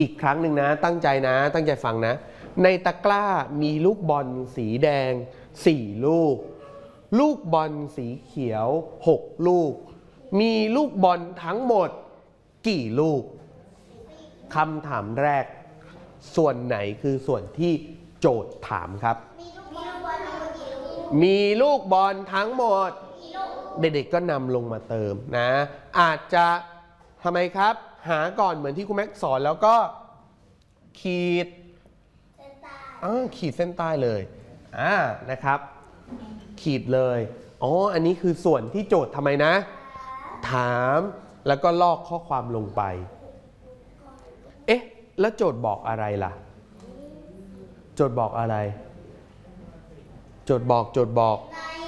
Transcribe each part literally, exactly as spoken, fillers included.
อีกครั้งหนึ่งนะตั้งใจนะตั้งใจฟังนะในตะกร้ามีลูกบอลสีแดงสี่ลูกลูกบอลสีเขียวหกลูกมีลูกบอลทั้งหมดกี่ลูกคำถามแรกส่วนไหนคือส่วนที่โจทย์ถามครับมีลูกบอลทั้งหมดเด็กๆก็นำลงมาเติมนะอาจจะทำไมครับหาก่อนเหมือนที่คุณแม็กสอนแล้วก็ขีดอ่าขีดเส้นใต้เลยอ่านะครับขีดเลยอ๋ออันนี้คือส่วนที่โจทย์ทำไมนะถามแล้วก็ลอกข้อความลงไปเอ๊ะแล้วโจทย์บอกอะไรล่ะโจทย์บอกอะไรโจทย์บอกโจทย์บอก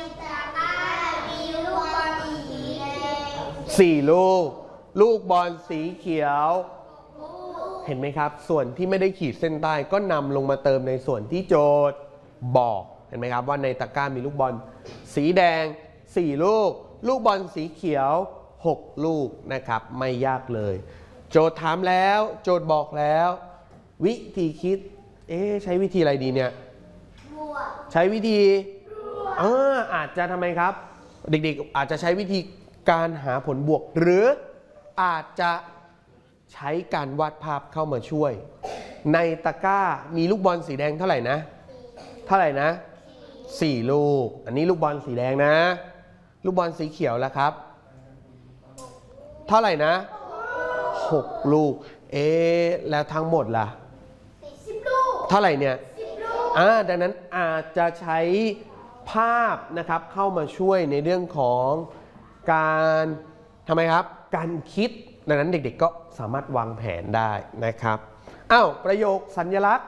สี่ลูกลูกบอลสีเขียวเห็นไหมครับส่วนที่ไม่ได้ขีดเส้นใต้ก็นำลงมาเติมในส่วนที่โจทย์บอกเห็นไหมครับว่าในตะกร้ามีลูกบอลสีแดงสี่ลูกลูกบอลสีเขียวหกลูกนะครับไม่ยากเลยโจทย์ถามแล้วโจทย์บอกแล้ววิธีคิดเอ๊ะใช้วิธีอะไรดีเนี่ยใช้วิธีเอออาจจะทำไมครับเด็กๆอาจจะใช้วิธีการหาผลบวกหรืออาจจะใช้การวาดภาพเข้ามาช่วยในตะกร้ามีลูกบอลสีแดงเท่าไหร่นะเท่าไหร่นะสี่ลูกอันนี้ลูกบอลสีแดงนะลูกบอลสีเขียวแล้วครับเท่าไหร่นะหกลูกเอ๊ะแล้วทั้งหมดล่ะสิบลูกเท่าไหร่เนี่ยสิบลูกอ่าดังนั้นอาจจะใช้ภาพนะครับเข้ามาช่วยในเรื่องของการทำไมครับการคิดดังนั้นเด็กๆก็สามารถวางแผนได้นะครับอ้าวประโยคสัญลักษณ์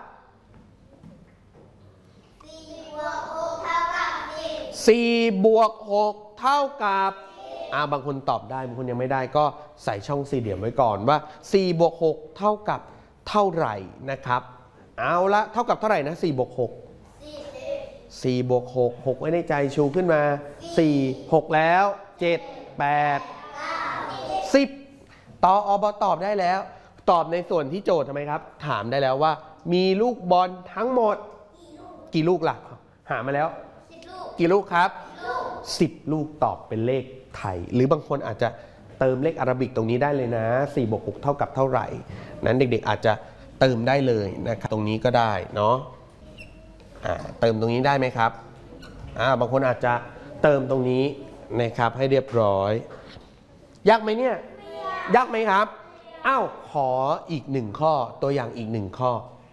สี่บวกหกเท่ากับอ่าบางคนตอบได้บางคนยังไม่ได้ก็ใส่ช่องสี่เหลี่ยมไว้ก่อนว่าสี่บวกหกเท่ากับเท่าไหร่นะครับเอาละเท่ากับเท่าไหร่นะสี่บวกหกสี่บวกหกหกไว้ในใจชูขึ้นมาสี่หกแล้วเจ็ดแปดสิบต่ออบตอบได้แล้วตอบในส่วนที่โจทย์ทำไมครับถามได้แล้วว่ามีลูกบอลทั้งหมดกี่ลูกล่ะหามาแล้วกี่ลูกครับสิบลูกตอบเป็นเลขไทยหรือบางคนอาจจะเติมเลขอาราบิกตรงนี้ได้เลยนะสี่บวกหกเท่ากับเท่าไหร่นั้นเด็กๆอาจจะเติมได้เลยนะครับตรงนี้ก็ได้เนาะอ่าเติมตรงนี้ได้ไหมครับอ่าบางคนอาจจะเติมตรงนี้นะครับให้เรียบร้อยยากไหมเนี่ยยากไหมครับอ้าวขออีกหนึ่งข้อตัวอย่างอีกหนึ่งข้อ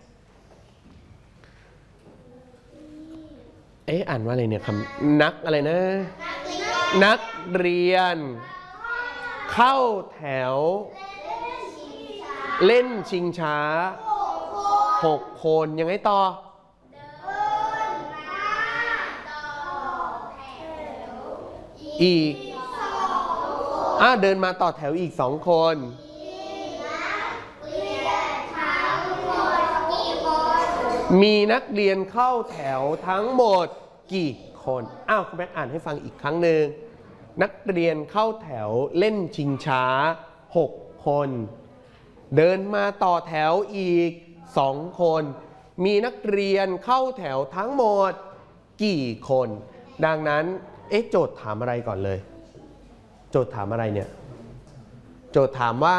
เอ๊ะอ่านว่าอะไรเนี่ยคำนักอะไรนะนักเรียนเข้าแถวเล่นชิงช้าหกคนยังไงต่ออีกอ่าเดินมาต่อแถวอีกสองคนมีนักเรียนเข้าแถวทั้งหมดกี่คนอ้าวคุณแม่อ่านให้ฟังอีกครั้งหนึ่งนักเรียนเข้าแถวเล่นชิงช้าหกคนเดินมาต่อแถวอีกสองคนมีนักเรียนเข้าแถวทั้งหมดกี่คนดังนั้นเอ๊ะโจทย์ถามอะไรก่อนเลยโจทย์ถามอะไรเนี่ยโจทย์ถามว่า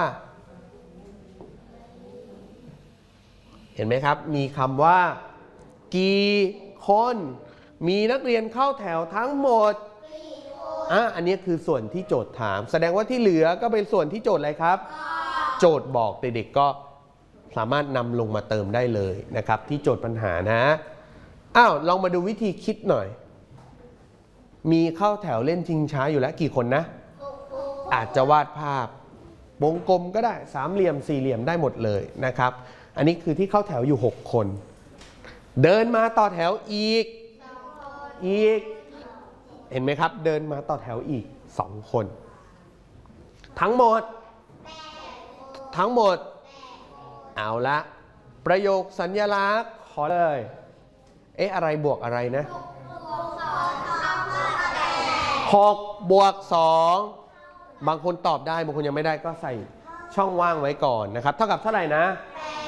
เห็นไหมครับมีคำว่ากี่คนมีนักเรียนเข้าแถวทั้งหมดอ่ะอันนี้คือส่วนที่โจทย์ถามแสดงว่าที่เหลือก็เป็นส่วนที่โจทย์อะไรครับโจทย์บอกเด็กๆก็สามารถนำลงมาเติมได้เลยนะครับที่โจทย์ปัญหานะอ้าวลองมาดูวิธีคิดหน่อยมีเข้าแถวเล่นชิงช้าอยู่แล้วกี่คนนะอาจจะวาดภาพวงกลมก็ได้สามเหลี่ยมสี่เหลี่ยมได้หมดเลยนะครับอันนี้คือที่เข้าแถวอยู่หกคนเดินมาต่อแถวอีกอีกเห็นไหมครับเดินมาต่อแถวอีกสองคนทั้งหมดทั้งหมดเอาละประโยคสัญลักษณ์ขอเลยเอ๊ะอะไรบวกอะไรนะหกบวกสองบางคนตอบได้บางคนยังไม่ได้ก็ใส่ช่องว่างไว้ก่อนนะครับเท่ากับเท่าไหร่นะ